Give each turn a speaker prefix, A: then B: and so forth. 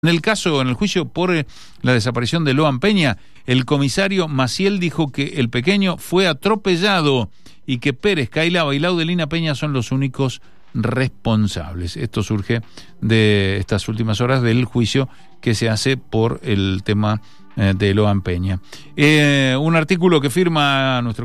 A: En el juicio por la desaparición de Loan Peña, el comisario Maciel dijo que el pequeño fue atropellado y que Pérez, Cailaba y Laudelina Peña son los únicos responsables. Esto surge de estas últimas horas del juicio que se hace por el tema de Loan Peña. Un artículo que firma nuestro